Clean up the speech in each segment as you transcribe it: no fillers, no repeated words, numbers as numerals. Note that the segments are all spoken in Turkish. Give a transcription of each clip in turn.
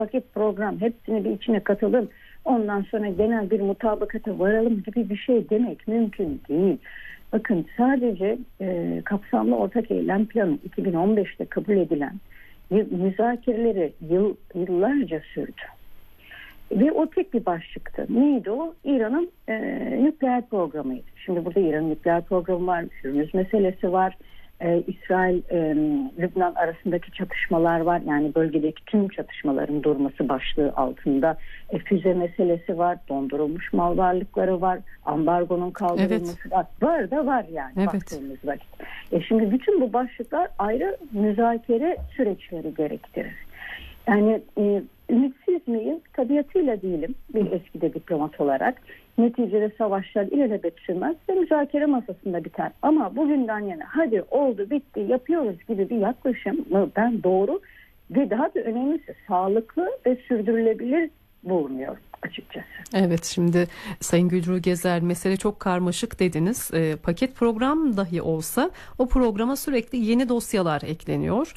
paket program, hepsini bir içine katalım, ondan sonra genel bir mutabakata varalım gibi bir şey demek mümkün değil. Bakın sadece kapsamlı ortak eylem planı 2015'te kabul edilen müzakereleri yıllarca sürdü. Ve o tek bir başlıktı. Neydi o? İran'ın nükleer programıydı. Şimdi burada İran'ın nükleer programı var, Hürmüz meselesi var, İsrail, Lübnan arasındaki çatışmalar var. Yani bölgedeki tüm çatışmaların durması başlığı altında füze meselesi var, dondurulmuş mal varlıkları var, ambargonun kaldırılması var. Var da var yani baktığımız vakit. Şimdi bütün bu başlıklar ayrı müzakere süreçleri gerektirir. Yani ümitsiz miyim? Tabiatıyla değilim bir eskide diplomat olarak. Neticede savaşlar ilelebet sürmez ve müzakere masasında biter. Ama bugünden yana hadi oldu bitti yapıyoruz gibi bir yaklaşımı ben doğru ve daha da önemlisi sağlıklı ve sürdürülebilir bulmuyorum açıkçası. Evet, şimdi Sayın Gülru Gezer, mesele çok karmaşık dediniz. Paket program dahi olsa o programa sürekli yeni dosyalar ekleniyor.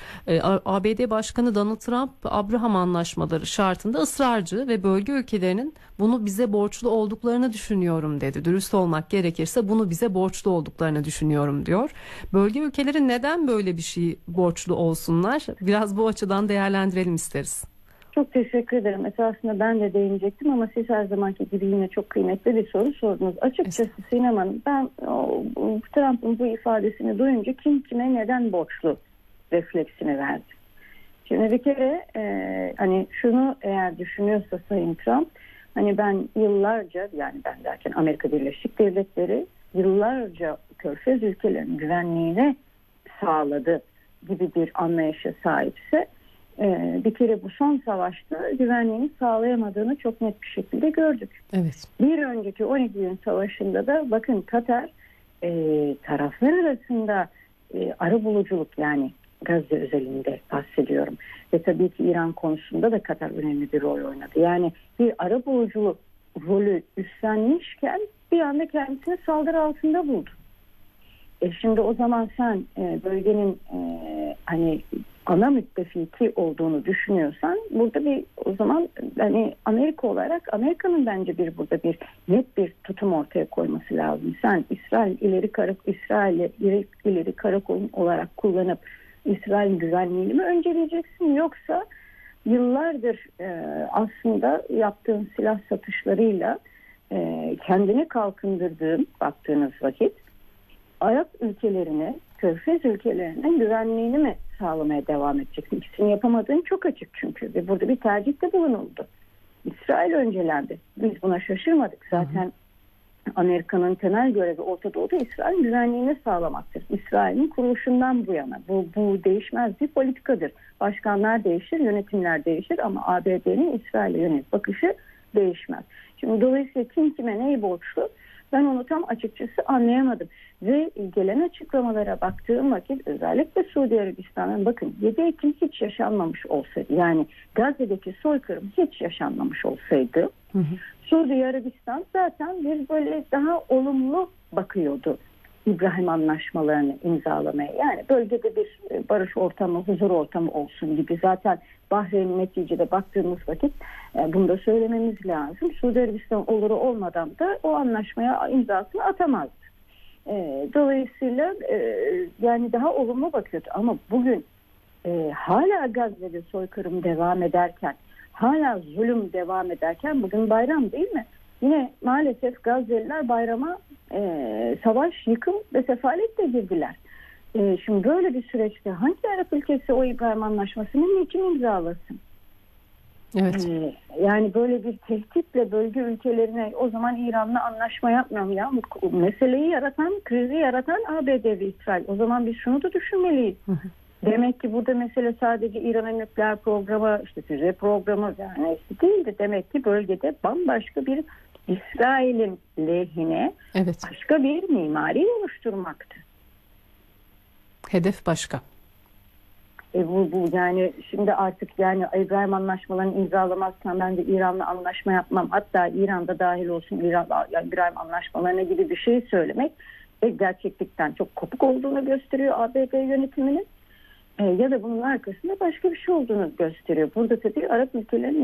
ABD Başkanı Donald Trump Abraham Anlaşmaları şartında ısrarcı ve bölge ülkelerinin bunu bize borçlu olduklarını düşünüyorum dedi. Dürüst olmak gerekirse bunu bize borçlu olduklarını düşünüyorum diyor. Bölge ülkeleri neden böyle bir şey borçlu olsunlar? Biraz bu açıdan değerlendirelim isteriz. Çok teşekkür ederim. Esasında ben de değinecektim ama siz her zamanki gibi yine çok kıymetli bir soru sordunuz. Açıkçası Sinem Hanım, ben Trump'ın bu ifadesini duyunca kim kime neden borçlu refleksini verdim. Şimdi bir kere hani şunu eğer düşünüyorsa Sayın Trump, hani ben yıllarca, yani ben derken Amerika Birleşik Devletleri yıllarca Körfez ülkelerinin güvenliğine sağladı gibi bir anlayışa sahipse, bir kere bu son savaşta güvenliğini sağlayamadığını çok net bir şekilde gördük. Evet. Bir önceki 12 gün savaşında da bakın Katar taraflar arasında arabuluculuk, yani Gazze özelinde bahsediyorum. Ve tabii ki İran konusunda da Katar önemli bir rol oynadı. Yani bir arabuluculuk rolü üstlenmişken bir anda kendisini saldırı altında buldu. Şimdi o zaman sen bölgenin hani ana müttefiki olduğunu düşünüyorsan burada bir, o zaman hani Amerika olarak Amerika'nın bence burada bir net bir tutum ortaya koyması lazım. Sen İsrail'i ileri karakol olarak kullanıp İsrail'in güvenliğini mi önceleyeceksin, yoksa yıllardır aslında yaptığın silah satışlarıyla kendini kalkındırdığın, baktığınız vakit Arap ülkelerine, Körfez ülkelerinin güvenliğini mi sağlamaya devam edeceksin? İkisini yapamadığın çok açık çünkü. Ve burada bir tercihte bulunuldu. İsrail öncelendi. Biz buna şaşırmadık. Zaten Amerika'nın temel görevi Orta Doğu'da İsrail'in güvenliğini sağlamaktır. İsrail'in kuruluşundan bu yana. Bu değişmez bir politikadır. Başkanlar değişir, yönetimler değişir ama ABD'nin İsrail'e yönelik bakışı değişmez. Şimdi dolayısıyla kim kime neyi borçlu? Ben onu tam açıkçası anlayamadım. Ve gelen açıklamalara baktığım vakit özellikle Suudi Arabistan'ın, bakın 7 Ekim hiç yaşanmamış olsaydı, yani Gazze'deki soykırım hiç yaşanmamış olsaydı, Suudi Arabistan zaten bir böyle daha olumlu bakıyordu İbrahim anlaşmalarını imzalamaya. Yani bölgede bir barış ortamı, huzur ortamı olsun gibi. Zaten Bahreyn neticede baktığımız vakit bunu da söylememiz lazım. Suudi Arabistan oluru olmadan da o anlaşmaya imzasını atamazdı. Dolayısıyla yani daha olumlu bakıyordu. Ama bugün hala Gazze'de soykırım devam ederken, hala zulüm devam ederken, bugün bayram değil mi? Yine maalesef Gazze'liler bayrama savaş, yıkım ve sefaletle girdiler. Şimdi böyle bir süreçte hangi Arap ülkesi o İbrahim Anlaşması'nı niçin imzalasın? Evet. Yani böyle bir tehditle bölge ülkelerine, o zaman İran'la anlaşma yapmam ya. Bu meseleyi yaratan, krizi yaratan ABD ve İsrail. O zaman biz şunu da düşünmeliyiz. Demek ki burada mesele sadece İran'ın nükleer programı, işte füze programı yani değildi. Demek ki bölgede bambaşka bir İsrail'in lehine başka bir mimari oluşturmaktı. Hedef başka. Bu yani şimdi artık yani İbrahim anlaşmalarını imzalamazsan ben de İran'la anlaşma yapmam. Hatta İran'da dahil olsun İbrahim anlaşmalarına gibi bir şey söylemek gerçeklikten çok kopuk olduğunu gösteriyor ABD yönetiminin. ya da bunun arkasında başka bir şey olduğunu gösteriyor. Burada tabii Arap ülkelerinin